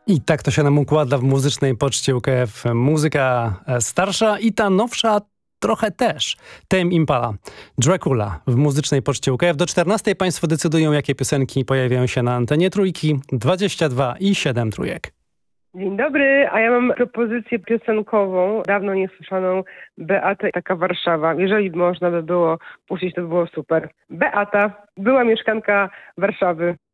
I tak to się nam układa w muzycznej poczcie UKF. Muzyka starsza i ta nowsza trochę też. Tame Impala, Dracula w muzycznej poczcie UKF. Do 14 Państwo decydują, jakie piosenki pojawiają się na antenie Trójki. 22 i 7 trójek. Dzień dobry, a ja mam propozycję piosenkową, dawno niesłyszaną, Beata, taka Warszawa. Jeżeli można by było puścić, to by było super. Beata, była mieszkanka Warszawy.